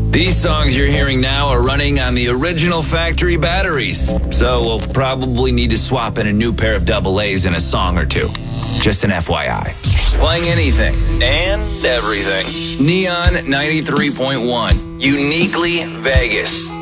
These songs you're hearing now are running on the original factory batteries, so we'll probably need to swap in a new pair of AA's in a song or two. Just an FYI. Playing anything and everything. Neon 93.1. Uniquely Vegas.